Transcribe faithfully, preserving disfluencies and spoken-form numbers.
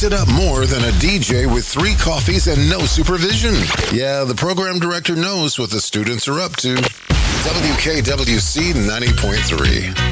it up more than a D J with three coffees and no supervision. Yeah, the program director knows what the students are up to. W K W C ninety point three.